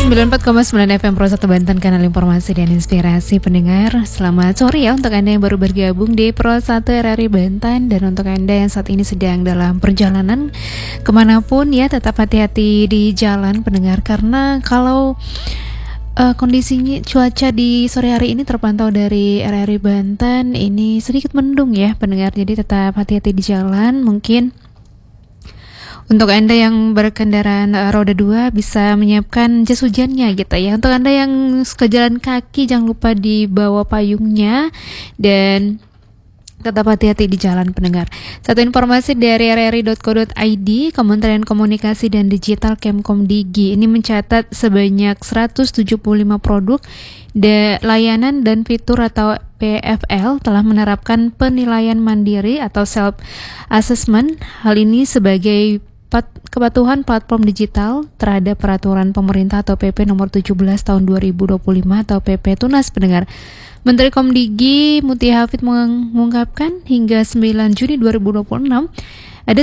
94,9 FM Pro 1 Banten, kanal informasi dan inspirasi pendengar. Selamat sore ya untuk Anda yang baru bergabung di Pro 1 RRI Banten. Dan untuk Anda yang saat ini sedang dalam perjalanan kemanapun ya, tetap hati-hati di jalan pendengar. Karena kalau kondisinya cuaca di sore hari ini terpantau dari RRI Banten ini sedikit mendung ya pendengar. Jadi tetap hati-hati di jalan. Mungkin untuk Anda yang berkendaraan roda 2 bisa menyiapkan jas hujannya gitu ya. Untuk Anda yang suka jalan kaki jangan lupa dibawa payungnya dan tetap hati-hati di jalan pendengar. Satu informasi dari rri.co.id, Kementerian Komunikasi dan Digital Kemkomdigi ini mencatat sebanyak 175 produk layanan dan fitur atau PFL telah menerapkan penilaian mandiri atau self assessment. Hal ini sebagai kepatuhan platform digital terhadap peraturan pemerintah atau PP nomor 17 tahun 2025 atau PP Tunas pendengar. Menteri Komdigi Mutia Hafid mengungkapkan hingga 9 Juni 2026